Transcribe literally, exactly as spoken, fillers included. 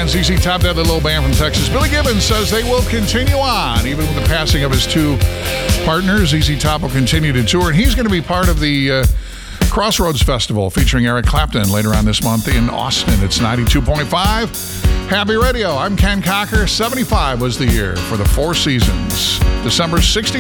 band, Z Z Top, that little band from Texas. Billy Gibbons says they will continue on. Even with the passing of his two partners, Z Z Top will continue to tour. And he's going to be part of the uh, Crossroads Festival featuring Eric Clapton later on this month in Austin. It's ninety-two point five. Happy Radio. I'm Ken Cocker. seventy-five was the year for the Four Seasons. December sixty-four.